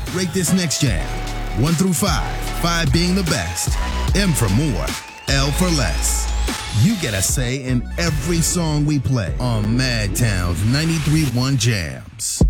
Rate this next jam. 1 through 5, 5 being the best, M for more, L for less. You get a say in every song we play on Madtown's 93.1 Jams.